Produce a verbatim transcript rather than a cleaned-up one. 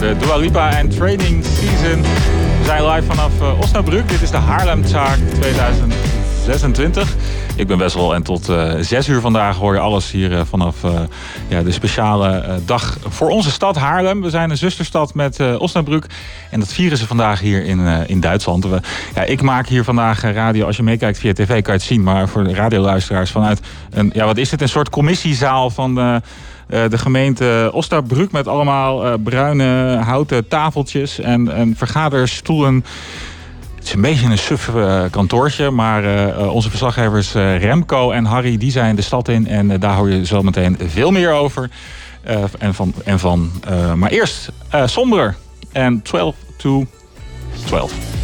hoorde Dua Lipa en Training Season. We zijn live vanaf uh, Osnabrück. Dit is de Haarlemtaak tweeduizend zesentwintig. Ik ben Wessel en tot uh, zes uur vandaag hoor je alles hier uh, vanaf uh, ja, de speciale uh, dag voor onze stad Haarlem. We zijn een zusterstad met uh, Osnabrück en dat vieren ze vandaag hier in, uh, in Duitsland. We, ja, ik maak hier vandaag radio, als je meekijkt via tv kan je het zien, maar voor de radioluisteraars vanuit een, ja, wat is het, een soort commissiezaal van de, uh, de gemeente Osnabrück met allemaal uh, bruine houten tafeltjes en, en vergaderstoelen. Het is een beetje een suf uh, kantoortje, maar uh, onze verslaggevers uh, Remco en Harry die zijn de stad in en uh, daar hoor je zo meteen veel meer over. Uh, en van, en van uh, maar eerst uh, somber en twaalf to twaalf.